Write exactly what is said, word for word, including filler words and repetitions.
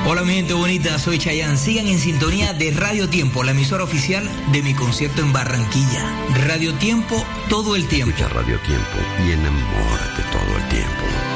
Hola mi gente bonita, soy Chayanne. Sigan en sintonía de Radio Tiempo, la emisora oficial de mi concierto en Barranquilla. Radio Tiempo, todo el tiempo. Escucha Radio Tiempo y enamórate todo el tiempo.